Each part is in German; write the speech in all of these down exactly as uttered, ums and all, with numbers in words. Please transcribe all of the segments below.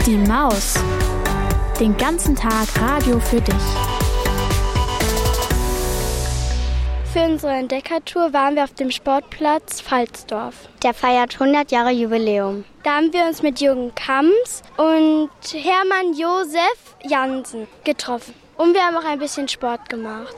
Die Maus. Den ganzen Tag Radio für dich. Für unsere Entdeckertour waren wir auf dem Sportplatz Pfalzdorf. Der feiert hundert Jahre Jubiläum. Da haben wir uns mit Jürgen Kamms und Hermann Josef Jansen getroffen. Und wir haben auch ein bisschen Sport gemacht.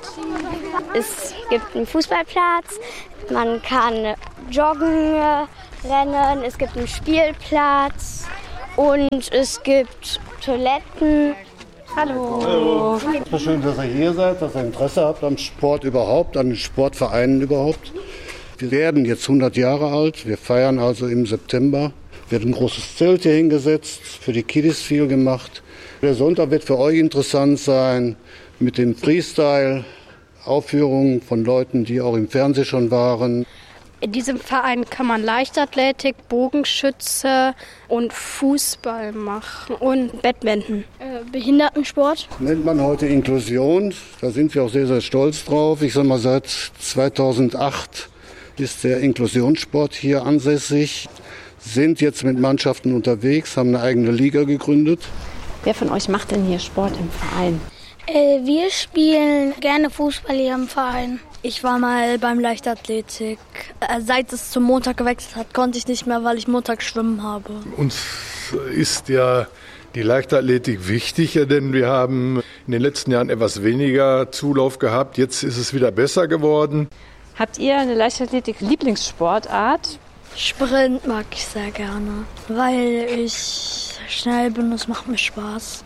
Es gibt einen Fußballplatz, man kann joggen, rennen, es gibt einen Spielplatz und es gibt Toiletten. Hallo. Hallo. Es ist schön, dass ihr hier seid, dass ihr Interesse habt am Sport überhaupt, an den Sportvereinen überhaupt. Wir werden jetzt hundert Jahre alt, wir feiern also im September. Wird ein großes Zelt hier hingesetzt, für die Kiddies viel gemacht. Der Sonntag wird für euch interessant sein mit dem Freestyle, Aufführungen von Leuten, die auch im Fernsehen schon waren. In diesem Verein kann man Leichtathletik, Bogenschütze und Fußball machen und Badminton. Äh, Behindertensport. Nennt man heute Inklusion. Da sind wir auch sehr, sehr stolz drauf. Ich sag mal, seit zweitausendacht ist der Inklusionssport hier ansässig. Sind jetzt mit Mannschaften unterwegs, haben eine eigene Liga gegründet. Wer von euch macht denn hier Sport im Verein? Äh, wir spielen gerne Fußball hier im Verein. Ich war mal beim Leichtathletik. Seit es zum Montag gewechselt hat, konnte ich nicht mehr, weil ich Montag schwimmen habe. Uns ist ja die Leichtathletik wichtig, denn wir haben in den letzten Jahren etwas weniger Zulauf gehabt. Jetzt ist es wieder besser geworden. Habt ihr eine Leichtathletik-Lieblingssportart? Sprint mag ich sehr gerne, weil ich schnell bin und es macht mir Spaß.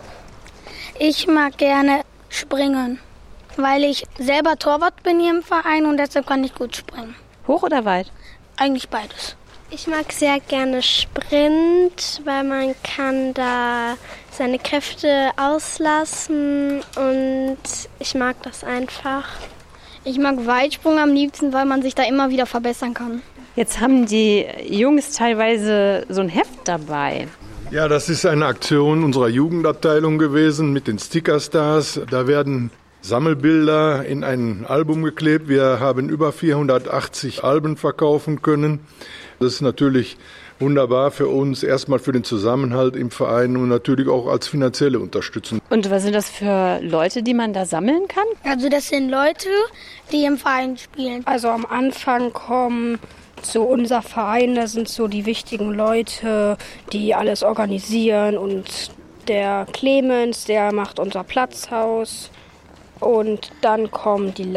Ich mag gerne springen, weil ich selber Torwart bin hier im Verein und deshalb kann ich gut springen. Hoch oder weit? Eigentlich beides. Ich mag sehr gerne Sprint, weil man kann da seine Kräfte auslassen und ich mag das einfach. Ich mag Weitsprung am liebsten, weil man sich da immer wieder verbessern kann. Jetzt haben die Jungs teilweise so ein Heft dabei. Ja, das ist eine Aktion unserer Jugendabteilung gewesen mit den Stickerstars. Da werden Sammelbilder in ein Album geklebt. Wir haben über vierhundertachtzig Alben verkaufen können. Das ist natürlich wunderbar für uns, erstmal für den Zusammenhalt im Verein und natürlich auch als finanzielle Unterstützung. Und was sind das für Leute, die man da sammeln kann? Also das sind Leute, die im Verein spielen. Also am Anfang kommen so unser Verein, das sind so die wichtigen Leute, die alles organisieren und der Clemens, der macht unser Platzhaus. Und dann kommen die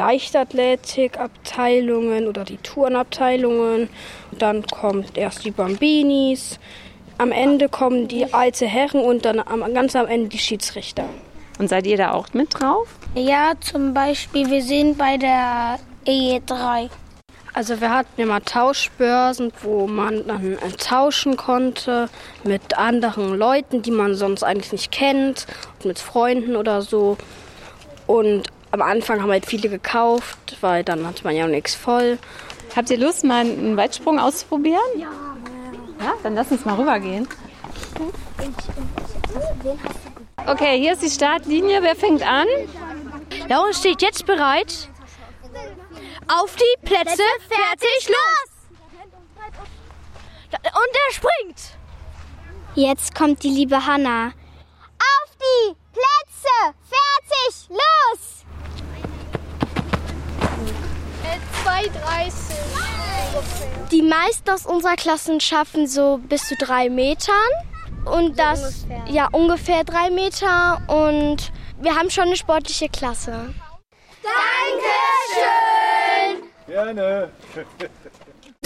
Leichtathletikabteilungen oder die Turnabteilungen. Dann kommt erst die Bambinis. Am Ende kommen die alte Herren und dann am, ganz am Ende die Schiedsrichter. Und seid ihr da auch mit drauf? Ja, zum Beispiel, wir sind bei der E drei. Also wir hatten immer Tauschbörsen, wo man dann tauschen konnte mit anderen Leuten, die man sonst eigentlich nicht kennt, mit Freunden oder so. Und am Anfang haben halt viele gekauft, weil dann hatte man ja noch nichts voll. Habt ihr Lust, mal einen Weitsprung auszuprobieren? Ja. Ja, dann lass uns mal rübergehen. Okay, hier ist die Startlinie. Wer fängt an? Lauren steht jetzt bereit. Auf die Plätze, fertig, los! Und er springt. Jetzt kommt die liebe Hanna. Auf die Plätze, fertig, los! zwei dreißig. Die meisten aus unserer Klasse schaffen so bis zu drei Metern. Und das, ungefähr. ja, ungefähr drei Meter. Und wir haben schon eine sportliche Klasse. Dankeschön! Gerne.